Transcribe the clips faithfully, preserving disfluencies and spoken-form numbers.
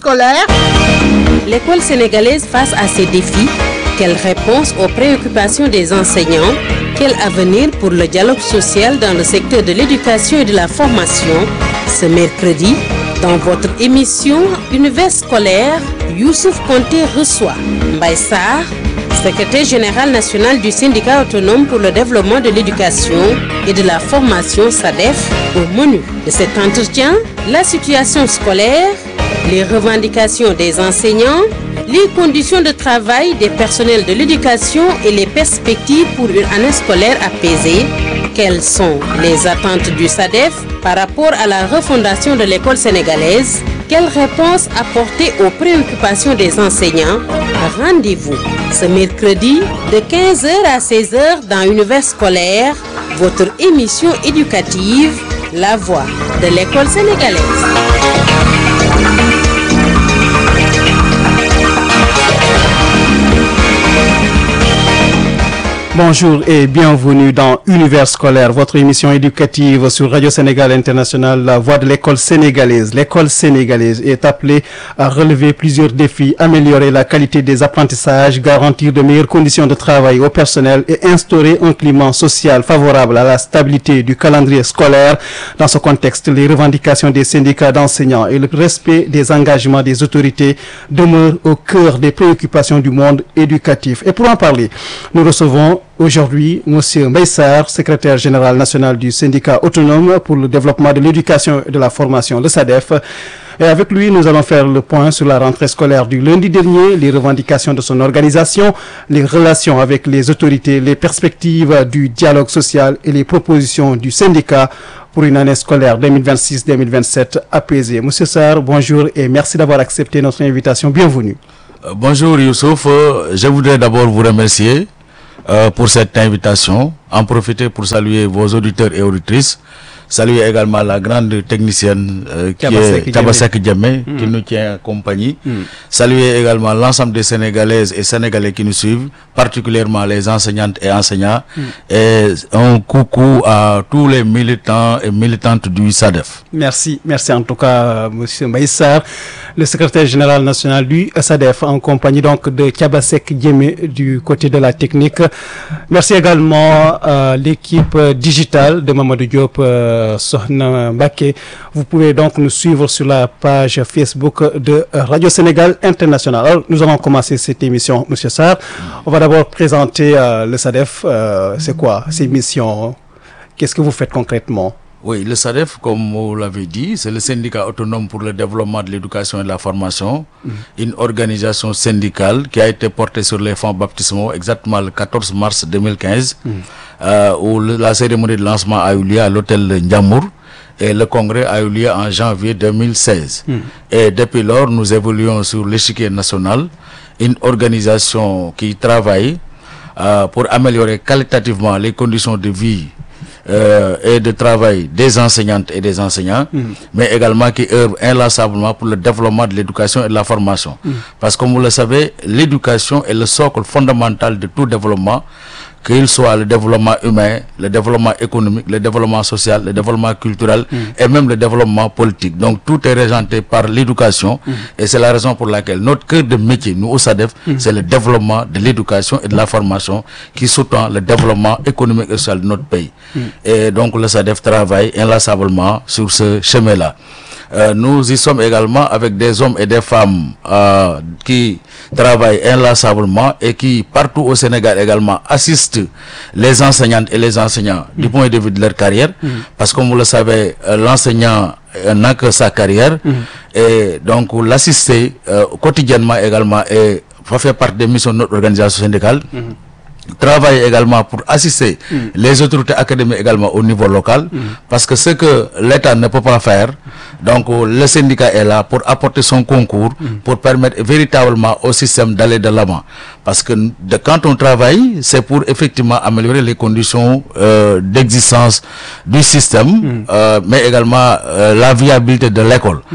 scolaire. L'école sénégalaise face à ces défis, quelle réponse aux préoccupations des enseignants? Quel avenir pour le dialogue social dans le secteur de l'éducation et de la formation? Ce mercredi, dans votre émission Univers scolaire, Youssouf Konté reçoit Mbaye Sarr, secrétaire général national du syndicat autonome pour le développement de l'éducation et de la formation SADEF. Au menu de cet entretien, la situation scolaire, les revendications des enseignants, les conditions de travail des personnels de l'éducation et les perspectives pour une année scolaire apaisée. Quelles sont les attentes du SADEF par rapport à la refondation de l'école sénégalaise? Quelle réponse apporter aux préoccupations des enseignants? Rendez-vous ce mercredi de quinze heures à seize heures dans Univers scolaire, votre émission éducative, La Voix de l'école sénégalaise. Bonjour et bienvenue dans Univers scolaire, votre émission éducative sur Radio Sénégal International, la voix de l'école sénégalaise. L'école sénégalaise est appelée à relever plusieurs défis, améliorer la qualité des apprentissages, garantir de meilleures conditions de travail au personnel et instaurer un climat social favorable à la stabilité du calendrier scolaire. Dans ce contexte, les revendications des syndicats d'enseignants et le respect des engagements des autorités demeurent au cœur des préoccupations du monde éducatif. Et pour en parler, nous recevons aujourd'hui M. Mbaye Sarr, secrétaire général national du syndicat autonome pour le développement de l'éducation et de la formation, le SADEF. Et avec lui, nous allons faire le point sur la rentrée scolaire du lundi dernier, les revendications de son organisation, les relations avec les autorités, les perspectives du dialogue social et les propositions du syndicat pour une année scolaire deux mille vingt-six deux mille vingt-sept apaisée. Monsieur Sarr, bonjour et merci d'avoir accepté notre invitation. Bienvenue. Euh, bonjour Youssouf, je voudrais d'abord vous remercier Euh, pour cette invitation, en profiter pour saluer vos auditeurs et auditrices, saluer également la grande technicienne euh, qui est Tabasek Djemé, mmh. qui nous tient compagnie, mmh. saluer également l'ensemble des Sénégalaises et Sénégalais qui nous suivent, particulièrement les enseignantes et enseignants, mmh. et un coucou à tous les militants et militantes du SADEF. Merci, merci en tout cas Monsieur Mbaye Sarr, le secrétaire général national du SADEF, en compagnie donc de Tabasek Djemé du côté de la technique. Merci également à l'équipe digitale de Mamadou Diop, euh, Sohna Mbaké. Vous pouvez donc nous suivre sur la page Facebook de Radio Sénégal International. Alors, nous allons commencer cette émission, Monsieur Sarr. On va d'abord présenter euh, le SADEF. Euh, c'est quoi ces missions? Qu'est-ce que vous faites concrètement? Oui, le SADEF, comme vous l'avez dit, c'est le syndicat autonome pour le développement de l'éducation et de la formation, mmh. une organisation syndicale qui a été portée sur les fonds baptismaux exactement le quatorze mars deux mille quinze, mmh. euh, où le, la cérémonie de lancement a eu lieu à l'hôtel Ndiamour et le congrès a eu lieu en janvier deux mille seize. Mmh. Et depuis lors, nous évoluons sur l'échiquier national, une organisation qui travaille euh, pour améliorer qualitativement les conditions de vie Euh, et de travail des enseignantes et des enseignants, mmh. mais également qui œuvrent inlassablement pour le développement de l'éducation et de la formation. Mmh. Parce que comme vous le savez, l'éducation est le socle fondamental de tout développement, qu'il soit le développement humain, le développement économique, le développement social, le développement culturel mmh. et même le développement politique. Donc tout est régenté par l'éducation mmh. et c'est la raison pour laquelle notre cœur de métier, nous au SADEF, mmh. c'est le développement de l'éducation et de la formation qui sous-tend le développement économique et social de notre pays. Mmh. Et donc le SADEF travaille inlassablement sur ce chemin-là. Euh, nous y sommes également avec des hommes et des femmes euh, qui travaillent inlassablement et qui partout au Sénégal également assistent les enseignantes et les enseignants mmh. du point de vue de leur carrière, mmh. parce que comme vous le savez, euh, l'enseignant euh, n'a que sa carrière mmh. et donc l'assister euh, quotidiennement également et ça fait partie des missions de notre organisation syndicale. Mmh. Travaille également pour assister mmh. les autorités académiques également au niveau local, mmh. parce que ce que l'État ne peut pas faire, donc le syndicat est là pour apporter son concours, mmh. pour permettre véritablement au système d'aller de l'avant. Parce que de, quand on travaille, c'est pour effectivement améliorer les conditions euh, d'existence du système, mmh. euh, mais également euh, la viabilité de l'école. Mmh.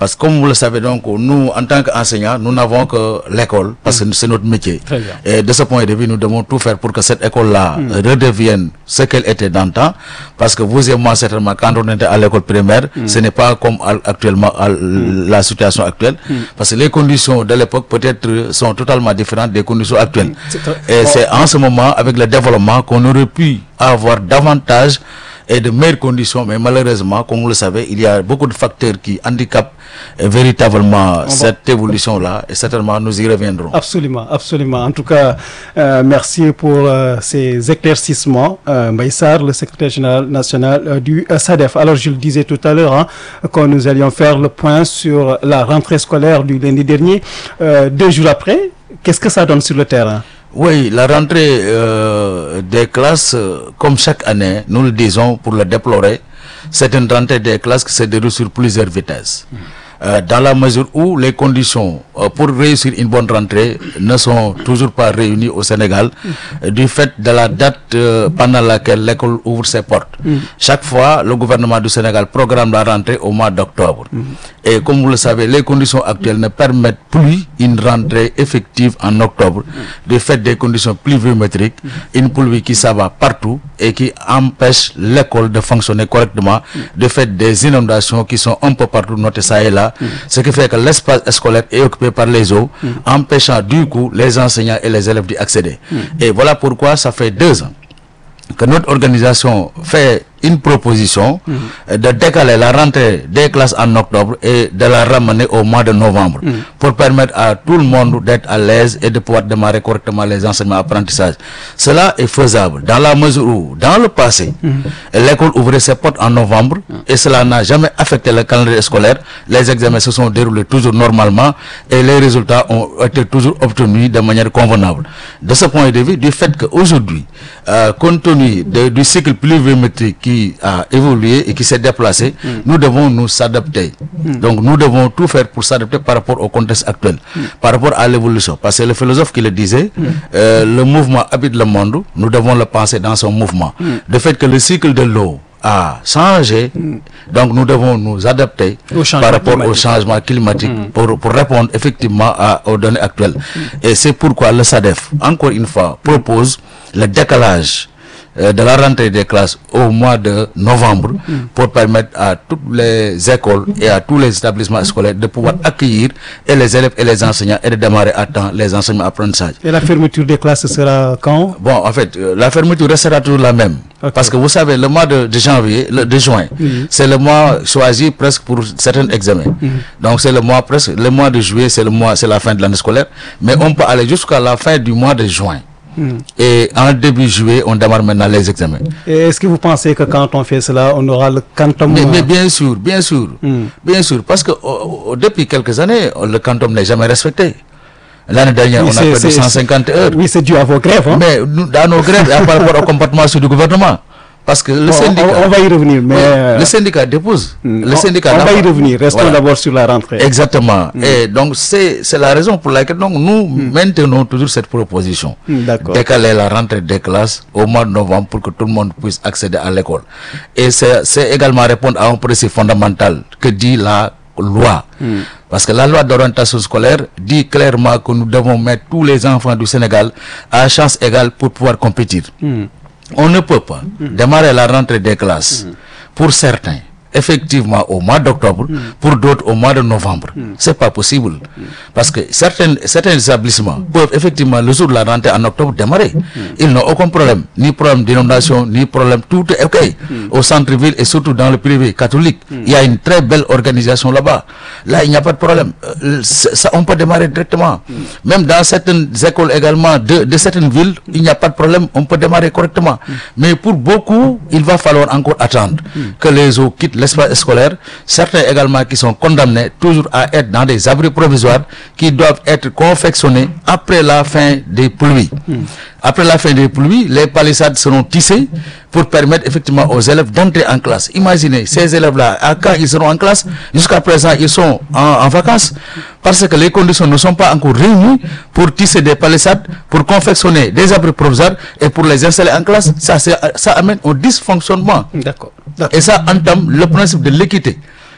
Parce que comme vous le savez, donc, nous, en tant qu'enseignants, nous n'avons que l'école, parce que c'est notre métier. Très bien. Et de ce point de vue, nous devons tout faire pour que cette école-là mm. redevienne ce qu'elle était dans le temps. Parce que vous et moi, certainement, quand on était à l'école primaire, mm. ce n'est pas comme actuellement à mm. la situation actuelle. Mm. Parce que les conditions de l'époque, peut-être, sont totalement différentes des conditions actuelles. Mm. C'est très... Et bon. C'est en ce moment, avec le développement, qu'on aurait pu avoir davantage et de meilleures conditions, mais malheureusement, comme vous le savez, il y a beaucoup de facteurs qui handicapent euh, véritablement On cette va... évolution-là, et certainement nous y reviendrons. Absolument, absolument. En tout cas, euh, merci pour euh, ces éclaircissements. Euh, Mbaye Sarr, le secrétaire général national euh, du euh, SADEF. Alors, je le disais tout à l'heure, hein, quand nous allions faire le point sur la rentrée scolaire du lundi dernier, euh, deux jours après, qu'est-ce que ça donne sur le terrain? Oui, la rentrée euh, des classes, euh, comme chaque année, nous le disons pour le déplorer, c'est une rentrée des classes qui se déroule sur plusieurs vitesses. Mmh. Euh, dans la mesure où les conditions euh, pour réussir une bonne rentrée ne sont toujours pas réunies au Sénégal, mmh. euh, du fait de la date euh, pendant laquelle l'école ouvre ses portes. Mmh. Chaque fois, le gouvernement du Sénégal programme la rentrée au mois d'octobre. Mmh. Et comme vous le savez, les conditions actuelles ne permettent plus une rentrée effective en octobre, mmh. du fait des conditions pluviométriques, mmh. une pluie qui s'abat partout et qui empêche l'école de fonctionner correctement, mmh. du fait des inondations qui sont un peu partout notées ça et là. Mmh. Ce qui fait que l'espace scolaire est occupé par les eaux, mmh. empêchant du coup les enseignants et les élèves d'y accéder. Mmh. Et voilà pourquoi ça fait deux ans que notre organisation fait une proposition mmh. de décaler la rentrée des classes en octobre et de la ramener au mois de novembre mmh. pour permettre à tout le monde d'être à l'aise et de pouvoir démarrer correctement les enseignements apprentissages. Cela est faisable dans la mesure où, dans le passé, mmh. l'école ouvrait ses portes en novembre mmh. et cela n'a jamais affecté le calendrier scolaire. Les examens se sont déroulés toujours normalement et les résultats ont été toujours obtenus de manière convenable. De ce point de vue, du fait qu'aujourd'hui, euh, compte tenu de, du cycle pluviométrique qui a évolué et qui s'est déplacé, mm. nous devons nous s'adapter. Mm. Donc nous devons tout faire pour s'adapter par rapport au contexte actuel, mm. par rapport à l'évolution. Parce que c'est le philosophe qui le disait, mm. euh, le mouvement habite le monde, nous devons le penser dans son mouvement. Mm. Le fait que le cycle de l'eau a changé, mm. donc nous devons nous adapter par rapport climatique. au changement climatique mm. pour, pour répondre effectivement à, aux données actuelles. Mm. Et c'est pourquoi le SADEF, encore une fois, propose le décalage de la rentrée des classes au mois de novembre mmh. pour permettre à toutes les écoles et à tous les établissements scolaires de pouvoir accueillir et les élèves et les enseignants et de démarrer à temps les enseignements apprentissages. Et la fermeture des classes sera quand? Bon, en fait, euh, la fermeture restera toujours la même. Okay. Parce que vous savez, le mois de, de janvier, le, de juin, mmh. c'est le mois choisi presque pour certains examens. Mmh. Donc c'est le mois presque, le mois de juillet, c'est le mois, c'est la fin de l'année scolaire. Mais on peut aller jusqu'à la fin du mois de juin. Mmh. Et en début juillet, on démarre maintenant les examens. Et est-ce que vous pensez que quand on fait cela, on aura le quantum? Mais, mais bien sûr, bien sûr, mmh. bien sûr, parce que oh, depuis quelques années, le quantum n'est jamais respecté. L'année dernière, oui, on a perdu cent cinquante heures. Oui, c'est dû à vos grèves. Hein? Mais nous, dans nos grèves, par rapport au comportement du gouvernement. Parce que le bon, syndicat... On, on va y revenir, mais... Oui, le syndicat dépose. Mm, le syndicat on, on va y revenir, restons voilà. d'abord sur la rentrée. Exactement. Mm. Et donc, c'est la raison pour laquelle donc, nous mm. maintenons toujours cette proposition. Mm, D'accord. Décaler la rentrée des classes au mois de novembre pour que tout le monde puisse accéder à l'école. Et c'est également répondre à un principe fondamental que dit la loi. Mm. Parce que la loi d'orientation scolaire dit clairement que nous devons mettre tous les enfants du Sénégal à chance égale pour pouvoir compétir. Mm. On ne peut pas mmh. démarrer la rentrée des classes, mmh. pour certains, effectivement au mois d'octobre, mmh. pour d'autres au mois de novembre. Mmh. C'est pas possible. Mmh. Parce que certains, certains établissements mmh. peuvent effectivement le jour de la rentrée en octobre démarrer. Mmh. Ils n'ont aucun problème, ni problème d'inondation, ni problème, tout est ok. Mmh. Au centre-ville et surtout dans le privé catholique, mmh. il y a une très belle organisation là-bas. Là, il n'y a pas de problème. Euh, ça, on peut démarrer directement. Mmh. Même dans certaines écoles également de, de certaines villes, il n'y a pas de problème, on peut démarrer correctement. Mmh. Mais pour beaucoup, il va falloir encore attendre mmh. que les eaux quittent l'espace scolaire, certains également qui sont condamnés toujours à être dans des abris provisoires qui doivent être confectionnés après la fin des pluies. Mmh. Après la fin des pluies, les palissades seront tissées pour permettre effectivement aux élèves d'entrer en classe. Imaginez ces élèves-là, à quand ils seront en classe? Jusqu'à présent, ils sont en, en vacances parce que les conditions ne sont pas encore réunies pour tisser des palissades, pour confectionner des abris provisoires et pour les installer en classe. Ça, ça amène au dysfonctionnement. D'accord. Et ça entame le principe de l'équité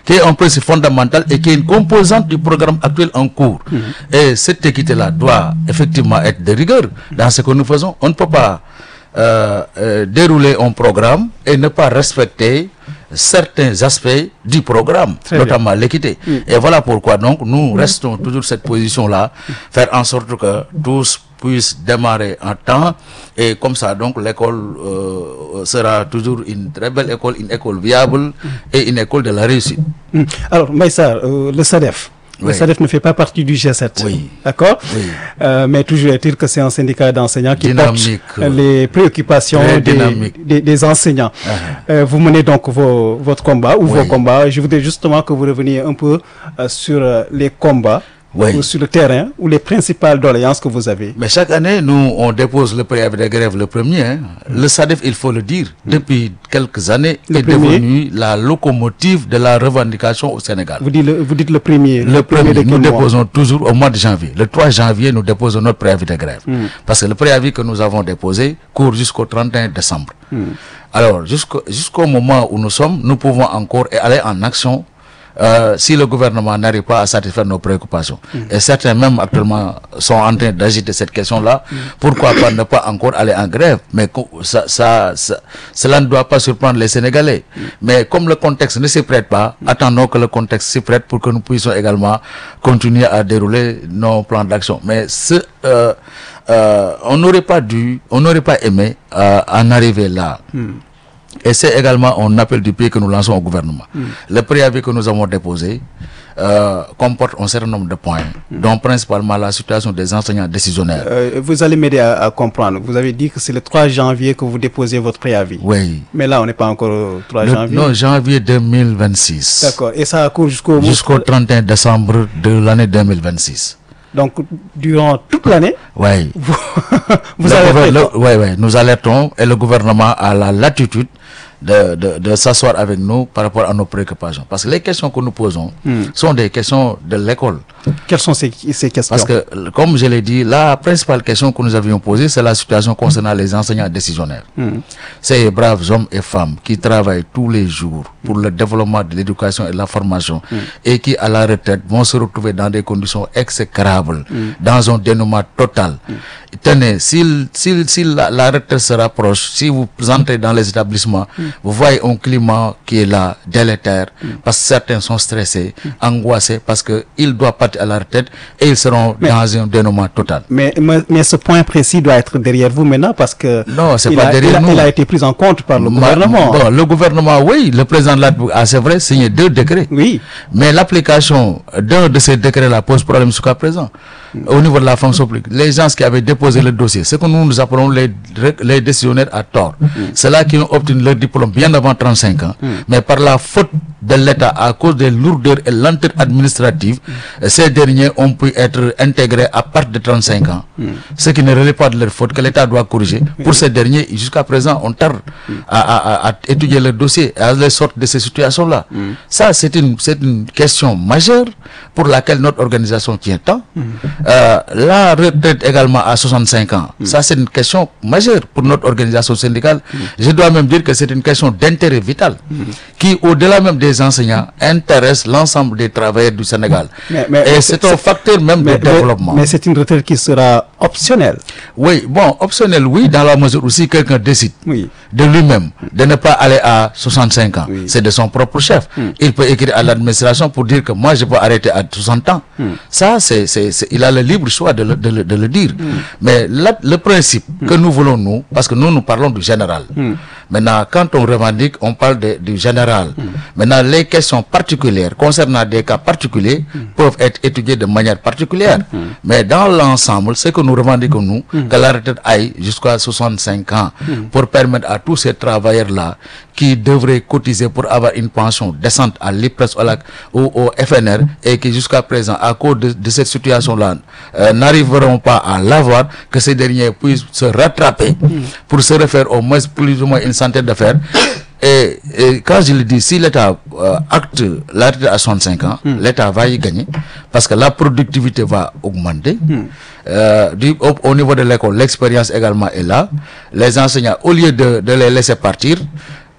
qui est un principe fondamental et qui est une composante du programme actuel en cours. Mmh. Et cette équité-là doit effectivement être de rigueur dans ce que nous faisons. On ne peut pas euh, euh, dérouler un programme et ne pas respecter certains aspects du programme, Très notamment l'équité. Mmh. Et voilà pourquoi donc nous mmh. restons toujours cette position-là, mmh. faire en sorte que tous puissent démarrer en temps et comme ça donc l'école euh, sera toujours une très belle école, une école viable mmh. et une école de la réussite. Mmh. Alors Maïssa, euh, le SADEF, oui. le SADEF ne fait pas partie du G sept, oui. d'accord, oui. euh, mais toujours est-il que c'est un syndicat d'enseignants qui dynamique, porte les préoccupations des, des, des enseignants. Uh-huh. euh, vous menez donc vos, votre combat ou oui. vos combats. Je voudrais justement que vous reveniez un peu euh, sur euh, les combats. Oui. Ou sur le terrain, ou les principales doléances que vous avez. Mais chaque année, nous, on dépose le préavis de grève le premier. Hein. Mm. Le SADEF, il faut le dire, mm. depuis quelques années, le est premier. devenu la locomotive de la revendication au Sénégal. Vous dites le, vous dites le premier. Le, le premier, premier de nous déposons mois? toujours au mois de janvier. Le trois janvier, nous déposons notre préavis de grève. Mm. Parce que le préavis que nous avons déposé court jusqu'au trente et un décembre. Mm. Alors, jusqu'au, jusqu'au moment où nous sommes, nous pouvons encore aller en action Euh, si le gouvernement n'arrive pas à satisfaire nos préoccupations. Mmh. Et certains même actuellement sont en train d'agiter cette question-là. Mmh. Pourquoi pas ne pas encore aller en grève? Mais ça, ça, ça, cela ne doit pas surprendre les Sénégalais. Mmh. Mais comme le contexte ne s'y prête pas, mmh. attendons que le contexte s'y prête pour que nous puissions également continuer à dérouler nos plans d'action. Mais ce, euh, euh, on n'aurait pas dû, on n'aurait pas aimé euh, en arriver là. Mmh. Et c'est également un appel du pied que nous lançons au gouvernement. Mm. Le préavis que nous avons déposé euh, comporte un certain nombre de points, mm. dont principalement la situation des enseignants décisionnaires. Euh, vous allez m'aider à, à comprendre. Vous avez dit que c'est le trois janvier que vous déposez votre préavis. Oui. Mais là, on n'est pas encore au trois le, janvier. Non, janvier deux mille vingt-six. D'accord. Et ça court jusqu'au... Jusqu'au trente et un décembre de l'année deux mille vingt-six. Donc, durant toute l'année, oui. vous, vous le alertez. Le, oui, oui, nous alertons et le gouvernement a la latitude de, de, de s'asseoir avec nous par rapport à nos préoccupations. Parce que les questions que nous posons hmm. sont des questions de l'école. Quelles sont ces, ces questions? Parce que, comme je l'ai dit, la principale question que nous avions posée, c'est la situation concernant les enseignants décisionnaires. Hmm. Ces braves hommes et femmes qui travaillent tous les jours pour le développement de l'éducation et de la formation hmm. et qui, à la retraite, vont se retrouver dans des conditions exécrables, hmm. dans un dénouement total. Hmm. Tenez, si, si, si la, la retraite se rapproche, si vous entrez dans les établissements, mm. vous voyez un climat qui est là, délétère, mm. parce que certains sont stressés, mm. angoissés, parce qu'ils doivent partir à la retraite et ils seront mais, dans un dénouement total. Mais, mais, mais ce point précis doit être derrière vous maintenant parce que non, c'est il, pas a, derrière il, a, nous. il a été pris en compte par le Ma, gouvernement. Bon, le gouvernement, oui, le président de la République a, c'est vrai, signé deux décrets. Oui. Mais l'application d'un de ces décrets-là pose problème jusqu'à présent. Mm. Au niveau de la fonction publique, les gens qui avaient déposé le dossier, c'est que nous nous appelons les, les décisionnaires à tort. Mm. C'est là qu'ils ont obtenu leur diplôme bien avant trente-cinq ans, mm. mais par la faute de l'État, à cause des lourdeurs et lenteur administrative, mm. ces derniers ont pu être intégrés à partir de trente-cinq ans. Mm. Ce qui ne relève pas de leur faute, que l'État doit corriger. Mm. Pour ces derniers, jusqu'à présent, on tarde mm. à, à, à étudier leur dossier et à les sortir de ces situations-là. Mm. Ça, c'est une, c'est une question majeure pour laquelle notre organisation tient tant. Mm. Euh, la retraite également à soixante-cinq ans, mm. ça c'est une question majeure pour notre organisation syndicale. Mm. Je dois même dire que c'est une question d'intérêt vital mm. qui, au-delà même des enseignants, intéresse l'ensemble des travailleurs du Sénégal. Mais, mais, et c'est, c'est un facteur même mais, de développement. Mais c'est une retraite qui sera optionnelle. Oui, bon, optionnelle, oui, dans la mesure où si quelqu'un décide oui. de lui-même de ne pas aller à soixante-cinq ans, oui. c'est de son propre chef. Mm. Il peut écrire à l'administration pour dire que moi je peux arrêter à soixante ans. Mm. Ça, c'est, c'est, c'est, il a le libre choix de le, de le, de le dire. Mm. Mais là, le principe mm. que nous voulons, nous, parce que nous, nous parlons du général. Mm. Maintenant, quand on revendique, on parle de, du général. Mm. Maintenant, les questions particulières concernant des cas particuliers mm. peuvent être étudiées de manière particulière. Mm. Mais dans l'ensemble, c'est que nous revendiquons, nous, mm. que la retraite aille jusqu'à soixante-cinq ans mm. pour permettre à tous ces travailleurs-là qui devraient cotiser pour avoir une pension décente à l'I P R E S ou au F N R et qui jusqu'à présent, à cause de, de cette situation-là, euh, n'arriveront pas à l'avoir, que ces derniers puissent se rattraper mm. pour se refaire au moins plus ou moins une centaine d'affaires. Et, et quand je le dis, si l'État euh, acte la retraite à soixante-cinq ans, mm. l'État va y gagner parce que la productivité va augmenter. Mm. Euh, du, au, au niveau de l'école, l'expérience également est là. Les enseignants, au lieu de, de les laisser partir,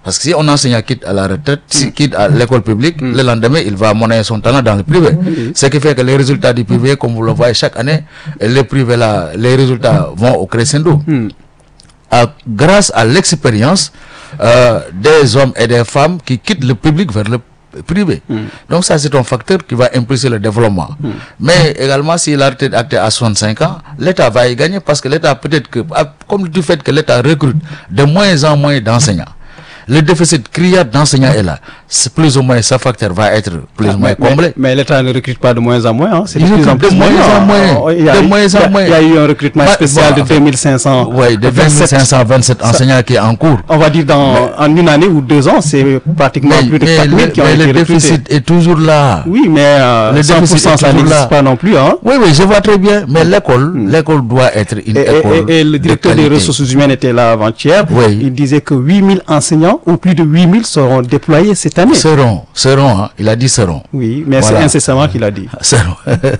Parce que si un enseignant quitte à la retraite, s'il quitte à l'école publique, mm. le lendemain, il va monnayer son talent dans le privé. Mm. Ce qui fait que les résultats du privé, comme vous le voyez chaque année, les privés là, les résultats vont au crescendo. Mm. À, grâce à l'expérience euh, des hommes et des femmes qui quittent le public vers le privé. Mm. Donc ça, c'est un facteur qui va impulser le développement. Mm. Mais également, si la retraite est actée à soixante-cinq ans, l'État va y gagner parce que l'État peut-être que, comme du fait que l'État recrute de moins en moins d'enseignants, le déficit criard d'enseignants est là. C'est plus ou moins, ce facteur va être plus ah, ou moins mais, comblé. Mais, mais l'État ne recrute pas de moins en moins. Hein. C'est de plus en plus. De moins en moins. Il y a, de moins en moins. Il y a eu un recrutement bah, spécial bah, de deux mille cinq cents. Oui, de deux mille cinq cent vingt-sept enseignants qui est en cours. On va dire dans, mais, en une année ou deux ans, c'est pratiquement mais, plus de quatre mille qui ont mais été le recrutés. déficit est toujours là. Oui, mais euh, le cent pour cent déficit ça n'existe pas non plus. Hein. Oui, oui, je vois très bien. Mais l'école, mm. l'école doit être une et, école. Et, et, et le directeur des ressources humaines était là avant-hier. Oui. Il disait que huit mille enseignants, ou plus de huit mille, seront déployés cette année. Seront, seront, hein. Il a dit seront. Oui, mais voilà. C'est incessamment qu'il a dit. Seront.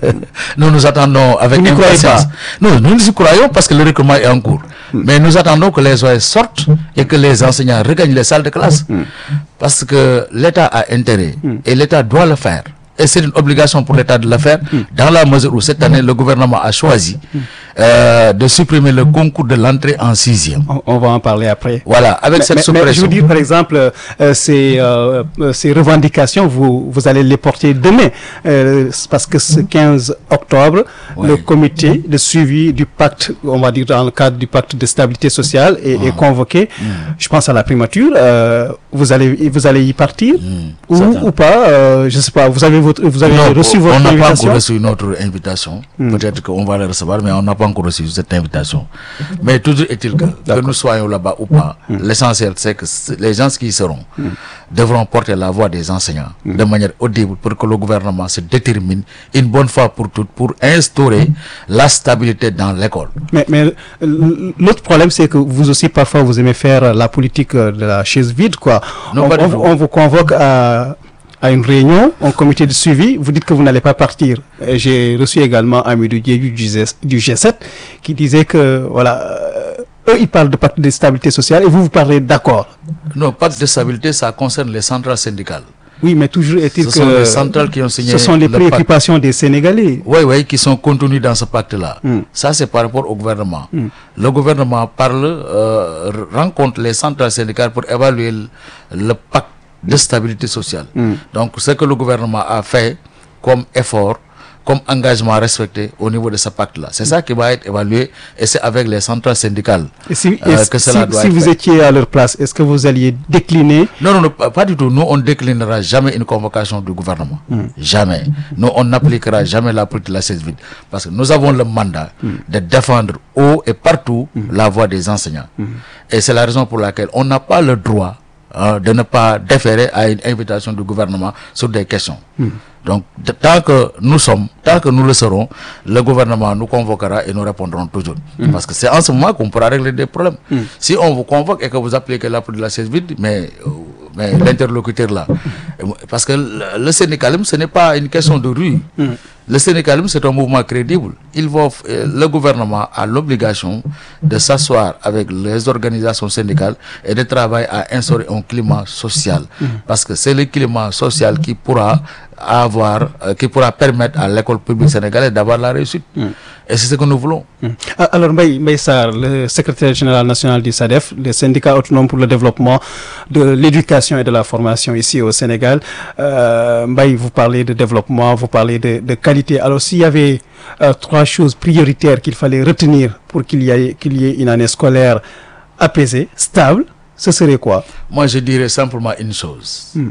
Nous nous attendons avec vous impatience. Nous, nous nous y croyons parce que le recrutement est en cours. Mm. Mais nous attendons que les O S sortent et que les enseignants regagnent les salles de classe. Mm. Parce que l'État a intérêt mm. et l'État doit le faire. Et c'est une obligation pour l'État de le faire, mm. dans la mesure où cette année, le gouvernement a choisi mm. euh, de supprimer le concours de l'entrée en sixième. On, on va en parler après. Voilà, avec mais, cette mais, suppression. Mais je veux dire, par exemple, euh, ces, euh, ces revendications, vous, vous allez les porter demain. Euh, parce que ce quinze octobre, oui. le comité de suivi du pacte, on va dire dans le cadre du pacte de stabilité sociale, est, oh. est convoqué. Mm. Je pense à la primature. Euh, vous, allez, vous allez y partir mm. ou, ou pas euh, je ne sais pas. Vous avez Vous avez non, reçu votre on invitation? On n'a pas encore reçu notre invitation. Mm. Peut-être qu'on va la recevoir, mais on n'a pas encore reçu cette invitation. Mais toujours est-il que, que nous soyons là-bas ou pas, mm. l'essentiel c'est que les gens qui y seront mm. devront porter la voix des enseignants mm. de manière audible pour que le gouvernement se détermine une bonne fois pour toutes pour instaurer mm. la stabilité dans l'école. Mais, mais l'autre problème, c'est que vous aussi, parfois, vous aimez faire la politique de la chaise vide, quoi. Non, on, on, on vous convoque à... à une réunion, un comité de suivi, vous dites que vous n'allez pas partir. J'ai reçu également Amidou Diédhiou du G sept qui disait que, voilà, euh, eux, ils parlent de pacte de stabilité sociale et vous, vous parlez d'accord. Non, pacte de stabilité, ça concerne les centrales syndicales. Oui, mais toujours est-il que ce sont les centrales qui ont signé ce sont les préoccupations pacte. Des Sénégalais. Oui, oui, qui sont contenues dans ce pacte-là. Mm. Ça, c'est par rapport au gouvernement. Mm. Le gouvernement parle, euh, rencontre les centrales syndicales pour évaluer le, le pacte de stabilité sociale. Mm. Donc, ce que le gouvernement a fait comme effort, comme engagement respecté au niveau de ce pacte-là, c'est mm. ça qui va être évalué et c'est avec les centrales syndicales et si, euh, et que si, cela doit si être vous fait. étiez à leur place, est-ce que vous alliez décliner? Non, non, non, pas du tout. Nous, on ne déclinera jamais une convocation du gouvernement. Mm. Jamais. Nous, on n'appliquera jamais la politique de la chaise vide. Parce que nous avons le mandat mm. de défendre haut et partout mm. la voix des enseignants. Mm. Et c'est la raison pour laquelle on n'a pas le droit Euh, de ne pas déférer à une invitation du gouvernement sur des questions. Mm. Donc, de, tant que nous sommes, tant que nous le serons, le gouvernement nous convoquera et nous répondrons toujours. Mm. Parce que c'est en ce moment qu'on pourra régler des problèmes. Mm. Si on vous convoque et que vous appliquez la politique de la chaise vide, mais, mais l'interlocuteur là, parce que le, le syndicalisme, ce n'est pas une question de rue. Mm. Le syndicalisme, c'est un mouvement crédible. Il va, euh, le gouvernement a l'obligation de s'asseoir avec les organisations syndicales et de travailler à instaurer un climat social. Mmh. Parce que c'est le climat social qui pourra avoir, euh, qui pourra permettre à l'école publique sénégalaise d'avoir la réussite. Mmh. Et c'est ce que nous voulons. Mmh. Alors, Mbaye, Mbaye Sarr, le secrétaire général national du SADEF, le syndicat autonome pour le développement de l'éducation et de la formation ici au Sénégal, euh, Mbaye, vous parlez de développement, vous parlez de, de qualité. Alors, s'il y avait euh, trois choses prioritaires qu'il fallait retenir pour qu'il y ait, qu'il y ait une année scolaire apaisée, stable, ce serait quoi? Moi, je dirais simplement une chose. Mm.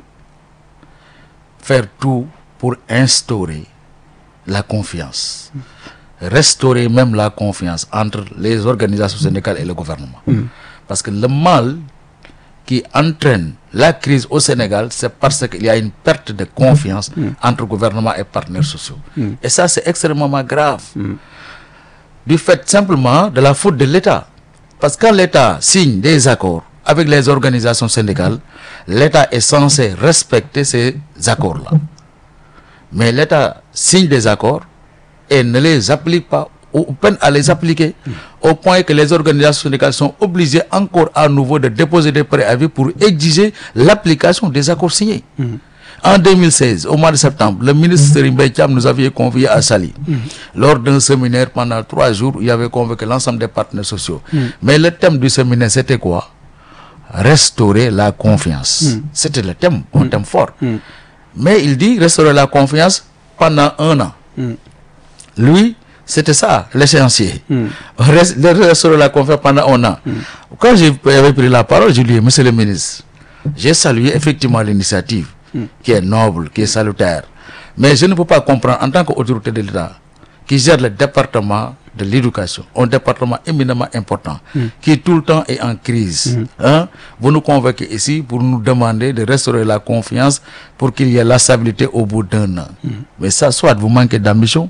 Faire tout pour instaurer la confiance. Mm. Restaurer même la confiance entre les organisations syndicales et le gouvernement. Mm. Parce que le mal qui entraîne la crise au Sénégal, c'est parce qu'il y a une perte de confiance mm. entre gouvernement et partenaires sociaux. Mm. Et ça, c'est extrêmement grave. Mm. Du fait simplement de la faute de l'État. Parce que quand l'État signe des accords avec les organisations syndicales, l'État est censé respecter ces accords-là. Mais l'État signe des accords et ne les applique pas ou peinent à les appliquer, mmh. au point que les organisations syndicales sont obligées encore à nouveau de déposer des préavis pour exiger l'application des accords signés. Mmh. En deux mille seize, au mois de septembre, le ministre Serigne Mbaye Thiam nous avait conviés à Saly, mmh. lors d'un séminaire pendant trois jours où il avait convoqué l'ensemble des partenaires sociaux. Mmh. Mais le thème du séminaire, c'était quoi? Restaurer la confiance. Mmh. C'était le thème, un mmh. thème fort. Mmh. Mais il dit restaurer la confiance pendant un an. Mmh. Lui, c'était ça, l'échéancier. Mm. Rest, restaurer la confiance pendant un an. Mm. Quand j'avais pris la parole, je lui ai dit, monsieur le ministre, j'ai salué effectivement l'initiative, mm. qui est noble, qui est salutaire. Mais je ne peux pas comprendre, en tant qu'autorité de l'État, qui gère le département de l'éducation, un département éminemment important, mm. qui tout le temps est en crise. Mm. Hein? Vous nous convoquez ici pour nous demander de restaurer la confiance pour qu'il y ait la stabilité au bout d'un an. Mm. Mais ça, soit vous manquez d'ambition,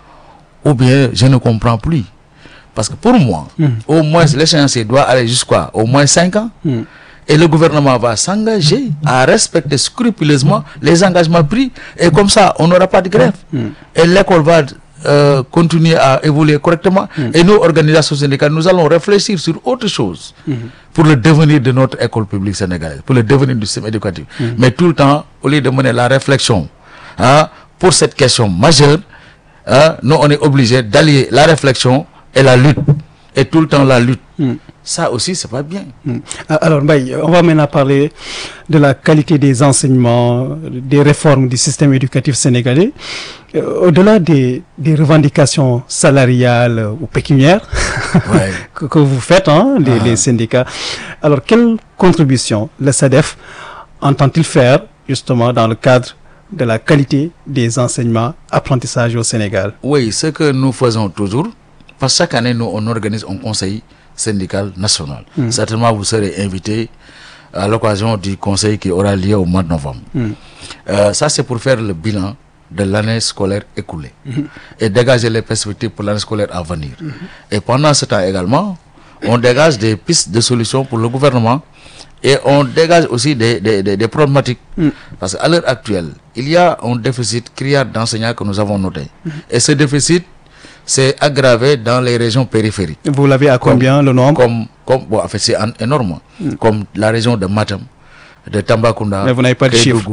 ou bien je ne comprends plus. Parce que pour moi, mm. au moins l'échéancier doit aller jusqu'à au moins cinq ans. Mm. Et le gouvernement va s'engager à respecter scrupuleusement les engagements pris. Et comme ça, on n'aura pas de grève. Mm. Et l'école va euh, continuer à évoluer correctement. Mm. Et nous, organisations syndicales, nous allons réfléchir sur autre chose mm. pour le devenir de notre école publique sénégalaise, pour le devenir du système éducatif. Mm. Mais tout le temps, au lieu de mener la réflexion hein, pour cette question majeure, Hein, nous, on est obligé d'allier la réflexion et la lutte. Et tout le temps, la lutte. Mm. Ça aussi, c'est pas bien. Mm. Alors, Mbaye, on va maintenant parler de la qualité des enseignements, des réformes du système éducatif sénégalais. Euh, au-delà des, des revendications salariales ou pécuniaires ouais. que, que vous faites, hein, les, ah. les syndicats. Alors, quelle contribution le SADEF entend-il faire, justement, dans le cadre de la qualité des enseignements apprentissage au Sénégal? Oui, ce que nous faisons toujours, parce que chaque année, nous, on organise un conseil syndical national. Mm. Certainement, vous serez invité à l'occasion du conseil qui aura lieu au mois de novembre. Mm. Euh, ça, c'est pour faire le bilan de l'année scolaire écoulée mm. et dégager les perspectives pour l'année scolaire à venir. Mm. Et pendant ce temps également, on dégage des pistes de solutions pour le gouvernement. Et on dégage aussi des, des, des, des problématiques. Mm. Parce qu'à l'heure actuelle, il y a un déficit criard d'enseignants que nous avons noté. Mm. Et ce déficit s'est aggravé dans les régions périphériques. Vous l'avez à combien, comme, le nombre comme, comme, bon, en fait, c'est énorme. Mm. Comme la région de Matam, de Tambacounda. Mais vous n'avez pas de chiffres.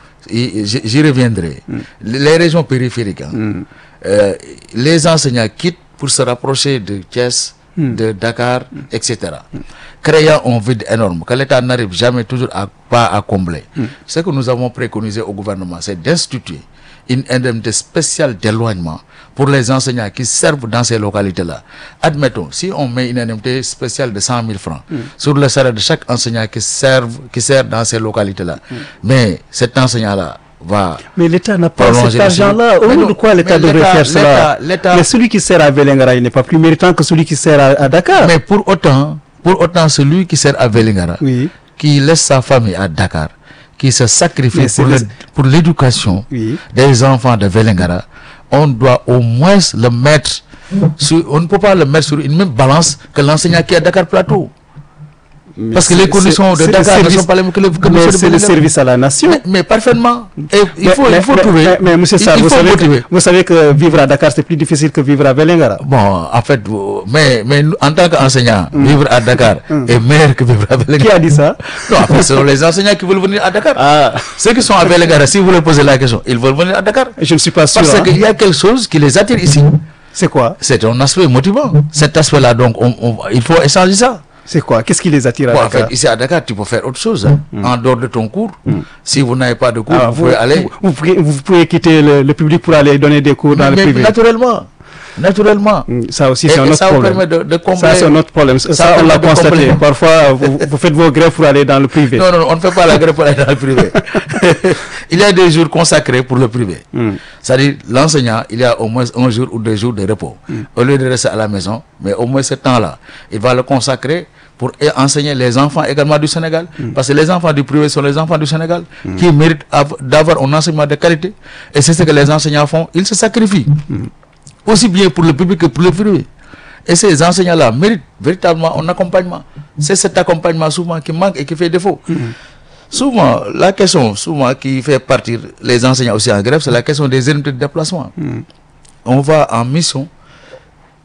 J'y reviendrai. Mm. Les régions périphériques, hein, mm. euh, les enseignants quittent pour se rapprocher de Thiès, mm. de Dakar, mm. et cetera. Mm. Créant un vide énorme que l'État n'arrive jamais toujours à, pas à combler. Mm. Ce que nous avons préconisé au gouvernement, c'est d'instituer une indemnité spéciale d'éloignement pour les enseignants qui servent dans ces localités-là. Admettons, si on met une indemnité spéciale de cent mille francs mm. sur le salaire de chaque enseignant qui, serve, qui sert dans ces localités-là, mm. mais cet enseignant-là va... Mais l'État n'a pas cet argent-là. Au nom de quoi l'État devrait faire cela? Mais celui qui sert à Vélingara, il n'est pas plus méritant que celui qui sert à, à Dakar. Mais pour autant... Pour autant, celui qui sert à Vélingara, oui. qui laisse sa famille à Dakar, qui se sacrifie pour, le, pour l'éducation oui. des enfants de Vélingara, on doit au moins le mettre sur, on ne peut pas le mettre sur une même balance que l'enseignant qui est à Dakar Plateau. Mais parce que les conditions de Dakar ne sont pas les mêmes que les conditions de c'est le service à la nation. Mais, mais parfaitement. Et il faut, mais, il faut mais, trouver. Mais, mais monsieur Sarr, vous, vous savez que vivre à Dakar, c'est plus difficile que vivre à Vélingara. Bon, en fait, mais, mais en tant qu'enseignant, mm. vivre à Dakar mm. est meilleur que vivre à Vélingara. Qui a dit ça? Non, en fait, ce sont les enseignants qui veulent venir à Dakar. Ah. Ceux qui sont à Vélingara, si vous leur posez la question, ils veulent venir à Dakar. Je ne suis pas sûr. Parce hein. qu'il y a quelque chose qui les attire ici. C'est quoi? C'est un aspect motivant. Cet aspect-là, donc, on, on, il faut échanger ça. C'est quoi? Qu'est-ce qui les attire à bon, Dakar? En fait, ici à Dakar, tu peux faire autre chose. Hein. Mm. En dehors de ton cours, mm. si vous n'avez pas de cours, ah, vous, vous pouvez aller... Vous, vous, pouvez, vous pouvez quitter le, le public pour aller donner des cours dans mais, le privé. Naturellement. Naturellement. Ça aussi, c'est un autre ça problème. Permet de, de combler... Ça, c'est un autre problème. Ça, ça on l'a constaté. Parfois, vous, vous faites vos grèves pour aller dans le privé. Non, non, on ne fait pas la grève pour aller dans le privé. Il y a des jours consacrés pour le privé. Mm. C'est-à-dire, l'enseignant, il y a au moins un jour ou deux jours de repos. Mm. Au lieu de rester à la maison, mais au moins ce temps-là, il va le consacrer pour enseigner les enfants également du Sénégal. Mm. Parce que les enfants du privé sont les enfants du Sénégal mm. qui méritent d'avoir un enseignement de qualité. Et c'est ce que les enseignants font. Ils se sacrifient. Mm. Aussi bien pour le public que pour le privé. Et ces enseignants-là méritent véritablement un accompagnement. C'est cet accompagnement souvent qui manque et qui fait défaut. Mm. Souvent, la question souvent qui fait partir les enseignants aussi en grève, c'est la question des indemnités de déplacement. Mm. On va en mission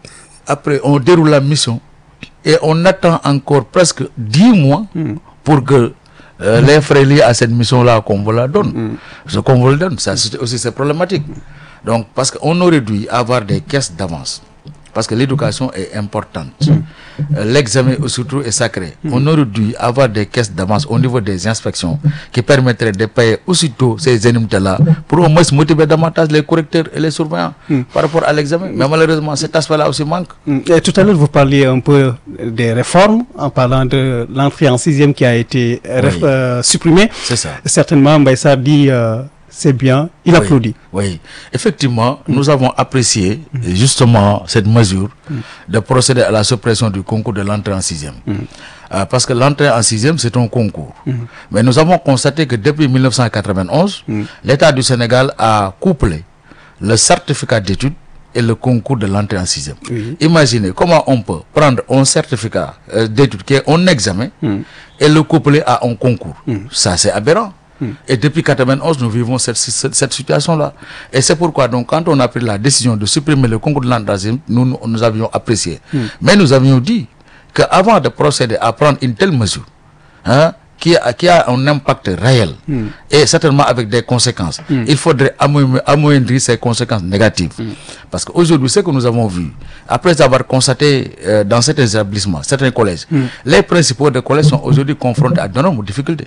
après on déroule la mission et on attend encore presque dix mois mm. pour que euh, mm. les frais liés à cette mission-là qu'on vous la donne, mm. ce qu'on vous le donne, ça c'est aussi c'est problématique. Donc parce qu'on aurait dû avoir des caisses d'avance. Parce que l'éducation est importante. Mm. Euh, l'examen surtout est sacré. Mm. On aurait dû avoir des caisses d'avance au niveau des inspections qui permettraient de payer aussitôt ces indemnités-là pour au moins motiver davantage les correcteurs et les surveillants mm. par rapport à l'examen. Mais malheureusement, cet aspect-là aussi manque. Mm. Et tout à l'heure, vous parliez un peu des réformes en parlant de l'entrée en sixième qui a été oui. euh, supprimée. C'est ça. Certainement, Mbaïssa dit... Euh, c'est bien, il oui, applaudit. Oui, effectivement, mm. nous avons apprécié mm. justement cette mesure mm. de procéder à la suppression du concours de l'entrée en sixième. Mm. Euh, parce que l'entrée en sixième, c'est un concours. Mm. Mais nous avons constaté que depuis mille neuf cent quatre-vingt-onze, mm. l'État du Sénégal a couplé le certificat d'études et le concours de l'entrée en sixième. Oui. Imaginez comment on peut prendre un certificat euh, d'études qui est un examen mm. et le coupler à un concours. Mm. Ça, c'est aberrant. Et depuis quatre-vingt-onze, nous vivons cette, cette, cette situation-là. Et c'est pourquoi, donc, quand on a pris la décision de supprimer le concours de l'entrée, nous, nous, nous avions apprécié. Mm. Mais nous avions dit qu'avant de procéder à prendre une telle mesure, hein, qui, a, qui a un impact réel, mm. et certainement avec des conséquences, mm. il faudrait amoindrir ces conséquences négatives. Mm. Parce qu'aujourd'hui, ce que nous avons vu, après avoir constaté euh, dans certains établissements, certains collèges, mm. les principaux des collèges sont aujourd'hui confrontés à d'énormes difficultés.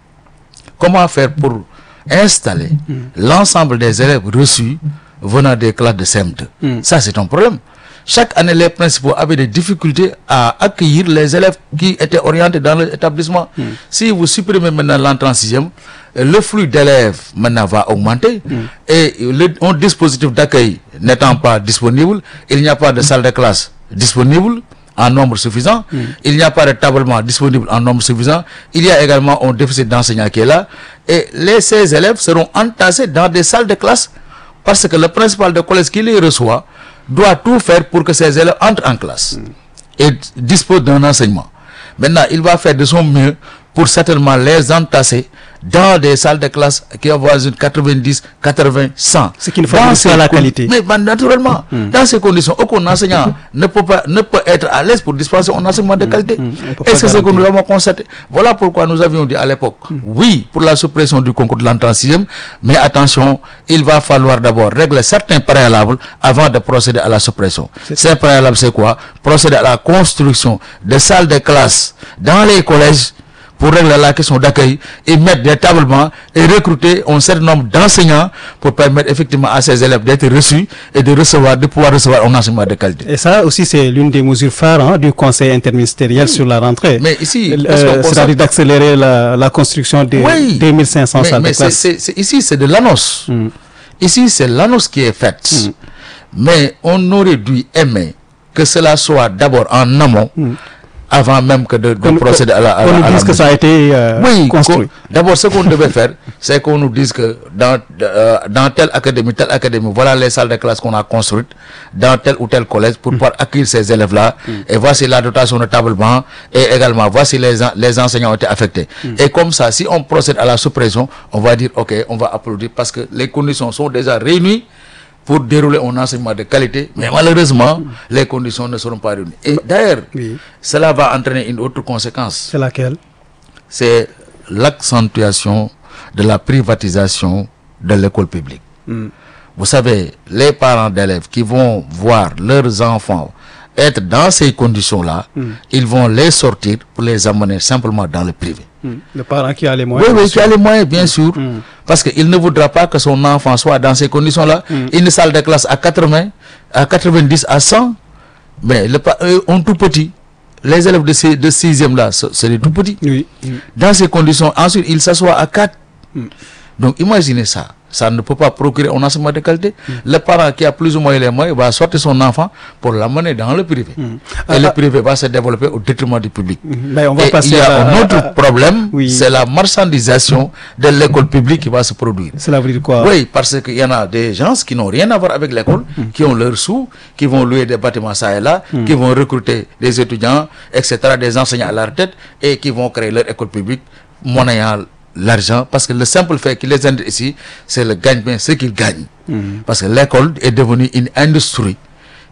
Comment faire pour installer mm. l'ensemble des élèves reçus venant des classes de C M deux? Mm. Ça, c'est un problème. Chaque année, les principaux avaient des difficultés à accueillir les élèves qui étaient orientés dans l'établissement. Mm. Si vous supprimez maintenant l'entrée en sixième, le flux d'élèves maintenant va augmenter mm. et le, un dispositif d'accueil n'étant pas disponible, il n'y a pas de salle de classe disponible en nombre suffisant, mm. il n'y a pas de tablement disponible en nombre suffisant, il y a également un déficit d'enseignants qui est là, et les, ces élèves seront entassés dans des salles de classe parce que le principal de collège qui les reçoit doit tout faire pour que ces élèves entrent en classe mm. et disposent d'un enseignement. Maintenant, il va faire de son mieux pour certainement les entasser dans des salles de classe qui avoisinent quatre-vingt-dix, quatre-vingts, cent. Ce qui ne favorise pas la qualité. Mais bah, naturellement, mm. dans ces conditions, aucun enseignant ne peut pas ne peut être à l'aise pour dispenser un enseignement de qualité. Mm. Et c'est ce que nous avons constaté. Voilà pourquoi nous avions dit à l'époque, mm. oui, pour la suppression du concours de l'entrée en sixième, mais attention, il va falloir d'abord régler certains préalables avant de procéder à la suppression. Ces préalables, c'est quoi? Procéder à la construction de salles de classe dans les collèges pour régler la question d'accueil et mettre des tablements et recruter un certain nombre d'enseignants pour permettre effectivement à ces élèves d'être reçus et de recevoir, de pouvoir recevoir un enseignement de qualité. Et ça aussi, c'est l'une des mesures phares hein, du Conseil interministériel oui. sur la rentrée. Mais ici, euh, c'est-à-dire d'accélérer la, la construction de oui. deux mille cinq cents salles de classe. C'est, c'est, ici, c'est de l'annonce. Mm. Ici, c'est l'annonce qui est faite. Mm. Mais on aurait dû aimer que cela soit d'abord en amont. Mm. avant même que de, de procéder à la... À on la, nous à dise la que ça a été euh, oui, construit. D'abord, ce qu'on devait faire, c'est qu'on nous dise que dans, euh, dans telle académie, telle académie, voilà les salles de classe qu'on a construites, dans tel ou tel collège, pour mm. pouvoir accueillir ces élèves-là, mm. et voici la dotation de tablement, et également, voici les, les enseignants ont été affectés. Mm. Et comme ça, si on procède à la suppression, on va dire, ok, on va applaudir, parce que les conditions sont déjà réunies pour dérouler un enseignement de qualité, mais malheureusement, mmh. les conditions ne seront pas réunies. Et d'ailleurs, oui. cela va entraîner une autre conséquence. C'est laquelle? C'est l'accentuation de la privatisation de l'école publique. Mmh. Vous savez, les parents d'élèves qui vont voir leurs enfants être dans ces conditions-là, mmh. ils vont les sortir pour les amener simplement dans le privé. Mmh. Le parent qui a les moyens. Oui, oui, qui a les moyens, bien sûr. Mmh. Parce qu'il ne voudra pas que son enfant soit dans ces conditions-là. Mmh. Une salle de classe à quatre-vingts, à quatre-vingt-dix, à cent. Mais le, euh, on tout petit. Les élèves de, ces, de sixième là, c'est des tout petits. Oui. Mmh. Dans ces conditions, ensuite, ils s'assoient à quatre. Mmh. Donc, imaginez ça. Ça ne peut pas procurer un enseignement de qualité. Mmh. Le parent qui a plus ou moins les moyens va sortir son enfant pour l'amener dans le privé. Mmh. Et ah, le privé va se développer au détriment du public. Mmh. Mais on va Et passer il y a à, un autre à, problème, oui. c'est la marchandisation de l'école publique qui va se produire. Cela veut dire quoi? Oui, parce qu'il y en a des gens qui n'ont rien à voir avec l'école, mmh. qui ont leurs sous, qui vont louer des bâtiments ça et là, mmh. qui vont recruter des étudiants, et cetera, des enseignants à leur tête, et qui vont créer leur école publique monnayant l'argent, parce que le simple fait qu'ils les intéressent ici, c'est le gagne-pain, ce qu'ils gagnent. Mmh. Parce que l'école est devenue une industrie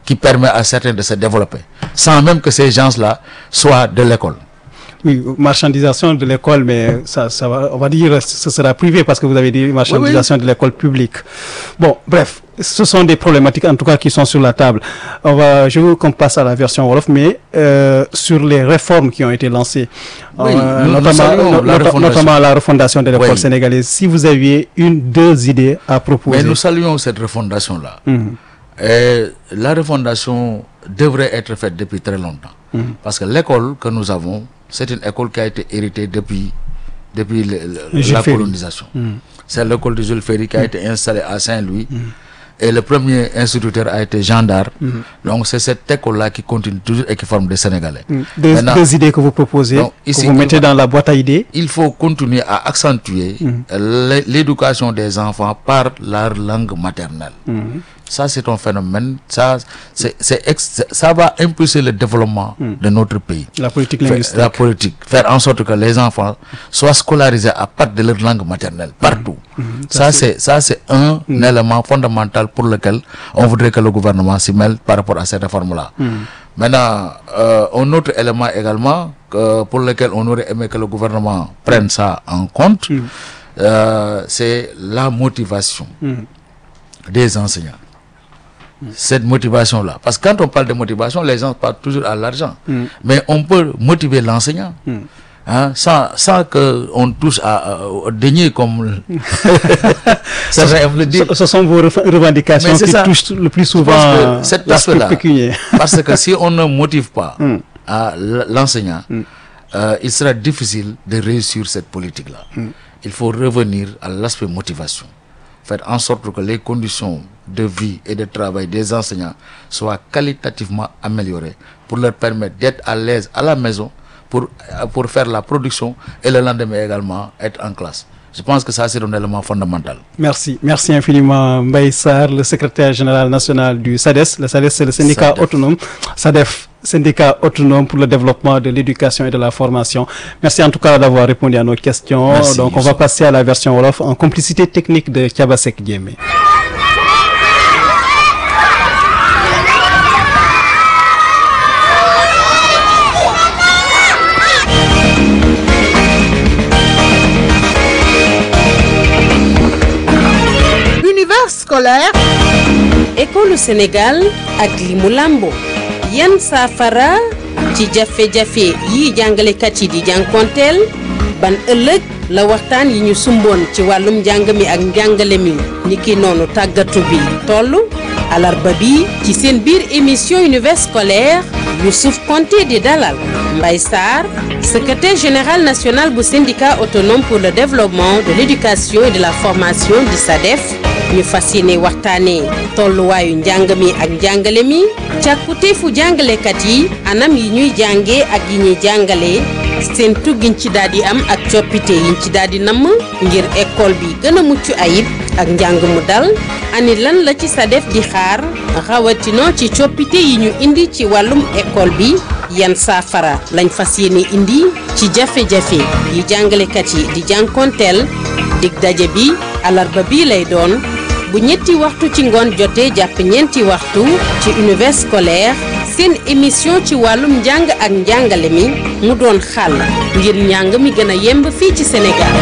qui permet à certains de se développer, sans même que ces gens-là soient de l'école. Oui, marchandisation de l'école, mais ça, ça va, on va dire, ce sera privé parce que vous avez dit marchandisation oui, oui. de l'école publique. Bon, bref, ce sont des problématiques en tout cas qui sont sur la table. On va, je veux qu'on passe à la version Wolof, mais euh, sur les réformes qui ont été lancées, oui, euh, nous, notamment, nous la not, notamment la refondation de l'école oui. sénégalaise. Si vous aviez une, deux idées à proposer. Mais nous saluons cette refondation-là. Mm-hmm. Et la refondation devrait être faite depuis très longtemps. Mm-hmm. Parce que l'école que nous avons, c'est une école qui a été héritée depuis, depuis le, le, la Ferry. colonisation. Mm. C'est l'école de Jules Ferry qui a mm. été installée à Saint-Louis. Mm. Et le premier instituteur a été Jean d'Arc. Mm. Donc c'est cette école-là qui continue toujours et qui forme des Sénégalais. Mm. Deux, deux idées que vous proposez, donc, ici, que vous mettez dans la boîte à idées. Il faut continuer à accentuer mm. l'éducation des enfants par leur langue maternelle. Mm. Ça, c'est un phénomène, ça, c'est, c'est ex, ça va impulser le développement mm. de notre pays. La politique linguistique. La politique. Faire en sorte que les enfants soient scolarisés à partir de leur langue maternelle, partout. Mm. Mm. Ça, ça, c'est, ça, c'est un mm. élément fondamental pour lequel on voudrait que le gouvernement s'y mêle par rapport à cette réforme-là. Mm. Maintenant, euh, un autre élément également que, pour lequel on aurait aimé que le gouvernement prenne ça en compte, mm. euh, c'est la motivation mm. des enseignants. Cette motivation-là. Parce que quand on parle de motivation, les gens parlent toujours à l'argent. Mm. Mais on peut motiver l'enseignant mm. hein, sans, sans qu'on touche à, à, au denier comme certains aiment le dire. Ce sont vos revendications qui ça. touchent le plus souvent cet aspect-là. Parce que si on ne motive pas mm. à l'enseignant, mm. euh, il sera difficile de réussir cette politique-là. Mm. Il faut revenir à l'aspect motivation. Faire en sorte que les conditions de vie et de travail des enseignants soient qualitativement améliorées pour leur permettre d'être à l'aise à la maison pour, pour faire la production et le lendemain également être en classe. Je pense que ça, c'est un élément fondamental. Merci. Merci infiniment, Mbaye Sarr, le secrétaire général national du SADES. Le SADES, c'est le syndicat SADEF. autonome. SADEF, syndicat autonome pour le développement de l'éducation et de la formation. Merci en tout cas d'avoir répondu à nos questions. Merci, Donc, on va passer à la version Wolof en complicité technique de Thiabasek Diémé. Scolaire. École Sénégal ak li mu lambo yan saafara ci jafe-jafe yi jàngalekat yi di jànkonteel ban ëllëg la waxtaan yi ñu sumboon ci wàllum njàng mi ak njàngale mi ni ki noonu tàggatu bi toll alarba bi ci seen biir émission univers scolaire Youssouf Konté di dalal Mbaye Sarr secrétaire général national bu syndicat autonome pour le développement de l'éducation et de la formation di SADEF ñu fas yéene waxtaanee tolluwaayu njàng mi ak njàngale mi càkkuteefu jàngalekat yi anam yi ñuy jàngee ak yi ñuy jàngalee seen tuggiñ ci daal di am ak coppite yiñ ci daal di namm ngir école bi gën a mucc ayib ak njàng mu dal ani lan la ci SADEF di xaar rawatina ci coppite yi ñu indi ci wàllum école bi yan saafara lañ fas yéene indi ci jafe-jafe yi jàngalekat yi di jànkonteel dig daje bi alarba bii lay doon bu ñetti waxtu ci ngoon jotee jàpp ñeenti waxtu ci univers scolaire seen émission ci wàllum njàng ak njàngale mi mu doon xàll ngir njàng mi gën a yemb fii ci Sénégal.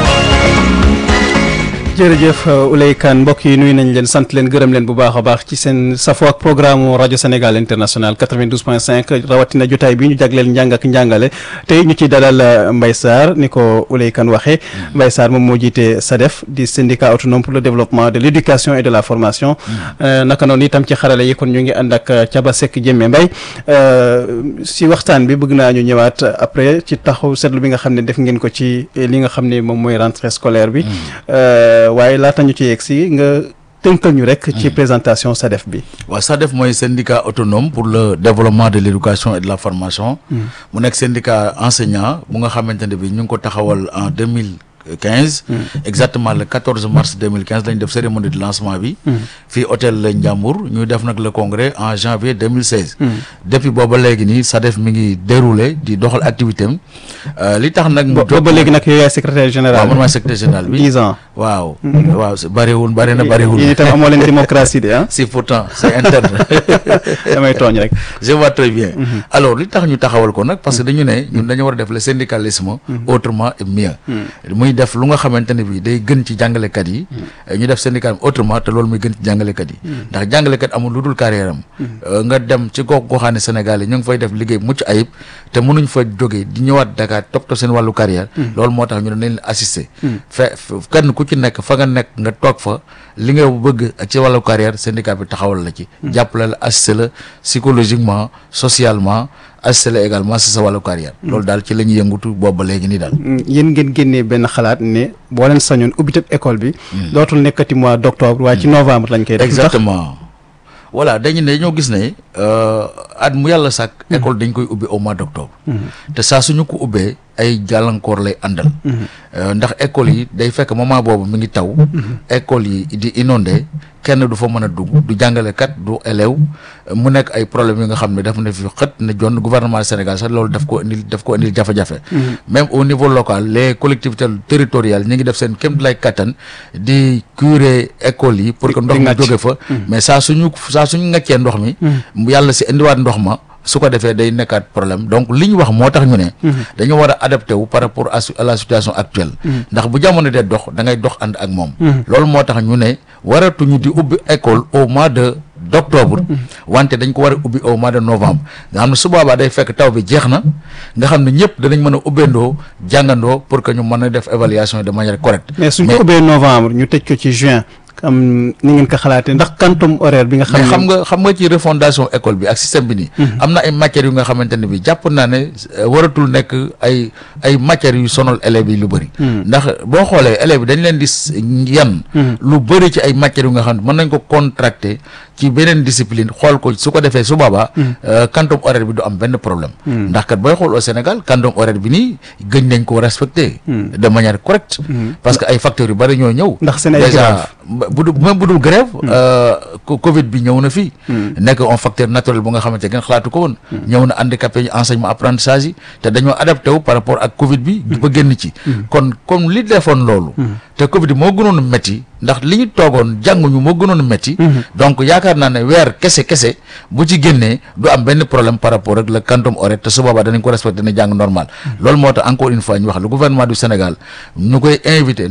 jërëjëf Ouleye Kane mbokk yi nuyu nañ leen sant leen gërëm leen bu baax a baax ci seen safo ak programme rajo Sénégal international quatre-vingt-douze point cinq rawatina jotaay bi ñu jagleel njàng ak njàngale tey ñu ci dalal Mbaye Sarr ni ko Ouleye Kane waxee Mbaye Sarr moom moo jiite SADEF di syndicat autonome pour le développement de l'éducation et de la formation naka noonu itam ci xarale yi kon ñu ngi ànd ak Thiabasek Diémé Mbaye si waxtaan bi bëgg naa ñu ñëwaat après ci taxaw seetlu bi nga xam ne def ngeen ko ci li nga xam ne moom mooy rentrée scolaire bi waaye laata ñu ci yegg si nga tënkal ñu rek ci présentation SADEF bi. waaw SADEF mooy syndicat autonome pour le développement de l'éducation et de la formation. mu nekk syndicat enseignant bu nga xamante ne bi ñu ngi ko taxawal en deux mille quinze exactement le quatorze mars deux mille quinze lañ def cérémonie de lancement bi fii hôtel la Ndiambour ñu def nag le congrès en janvier deux mille seize depuis booba léegi nii SADEF mi ngi déroulé di doxal activité am li tax nag booba léegi nag yow yaay secrétaire général waaw man maay secrétaire général bi dix ans waaw waaw bariwul bari na bariwul yéen itam amoo leen démocratie de ah si pourtant c'est interne damay tooñ rek je vois très bien alors li tax ñu taxawal ko nag parce que dañu ne ñun dañu war a def le syndicalisme autrement et mieux muy def lu nga xamante ne bi day gën ci jàngalekat yi ñu def syndicat autrement te loolu muy gën ci jàngalekat yi ndax jàngalekat amul lu dul carrière am nga dem ci gox goxaane Sénégal yi ñu ngi fay def liggéey mucc ayib te mënuñ fa jógee di ñëwaat Dakar toppatoo seen wàllu carrière loolu moo tax ñu ne nañ leen assister fe kenn ku ci nekk fa nga nekk nga toog fa li nga bëgg ci wàllu carrière syndicat bi taxawal la ci jàppale la assister la psychologiquement socialement assister la également si sa wàllu carrière loolu daal ci la ñuy yëngutu boobu ba léegi nii daal yéen ngeen génnee benn xalaat ne boo leen sañoon ubbi tëb école bi dootul nekkati mois d' octobre waaye ci novembre lañ koy def exactement voilà dañu ne dañoo gis ne at mu yàlla sàkk école dañ koy ubbi au mois d' octobre te saa suñu ko ubbee ay jàllankoor lay àndal ndax école yi day fekk moment boobu mi ngi taw école yi di inondé kenn du fa mën a dugg du jàngalekat du élève mu nekk ay problèmes yi nga xam ne daf na fi xët ne jonn gouvernement du Sénégal sax loolu daf ko indil daf ko indil jafe-jafe même au niveau local les collectivités territoriales ñi ngi def seen kéem lay kattan di curer école yi pour que ndox mi jóge fa mais saa suñu saa suñu ngaccee ndox mi yàlla si indiwaat ndox ma su ko defee day nekkaat problème donc li ñu wax moo tax ñu ne dañu war a adapté wu par rapport à la situation actuelle ndax bu jamono dee dox da ngay dox ànd ak moom loolu moo tax ñu ne waratuñu di ubbi école au mois de d' octobre wante dañ ko war a ubbi au mois de novembre nga xam ne su boobaa day fekk taw bi jeex na nga xam ne ñëpp danañ mën a ubbeendoo jàngandoo pour que ñu mën a def évaluation de manière correcte mais suñ ko ubbee novembre ñu tëj ko ci juin am ni ngeen ko xalaatee ndax quantum horaire bi nga xam ne xam nga xam nga ci refondation école bi ak système bi nii am na ay matières yu nga xamante ne bi jàpp naa ne waratul nekk ay ay matières yu sonal élèves yi lu bëri ndax boo xoolee élèves yi dañ leen di yan lu bëri ci ay matières yu nga xam ne mën nañ ko contracter ci beneen discipline xool ko su ko defee su boobaa quantum horaire bi du am benn problème ndax kat booy xool au Sénégal quantum horaire bi nii gëñ nañ ko respecter de manière correcte parce que ay facteurs yu bëri ñoo ñëw ndax seen ay bu dul même bu dul grève Covid bi ñëw na fii nekk un facteur naturel bu nga xamante ngeen xalaatu ko woon ñëw na handicapé yi enseignement apprentissage yi te dañoo adapté wu par rapport ak Covid bi ba génn ci kon comme li defoon loolu te Covid bi moo gënoon a métti ndax li ñu toogoon jànguñu moo gënoon a métti donc yaakaar naa ne weer kese kese bu ci génnee du am benn problème par rapport ak le quantum horaire te su boobaa danañ ko respecté ne jàng normal loolu moo tax encore une fois ñu wax le gouvernement du Sénégal ñu koy invité